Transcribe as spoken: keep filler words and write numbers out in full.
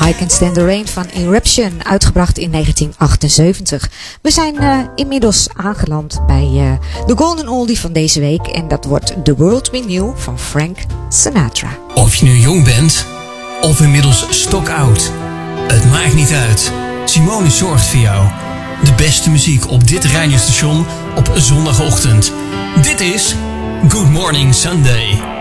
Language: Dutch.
I Can't Stand the Rain van Eruption, uitgebracht in negentien achtenzeventig. We zijn uh, inmiddels aangeland bij uh, de Golden Oldie van deze week. En dat wordt The World We Knew van Frank Sinatra. Of je nu jong bent, of inmiddels stokoud. Het maakt niet uit. Simone zorgt voor jou. De beste muziek op dit radiostation op zondagochtend. Dit is Good Morning Sunday.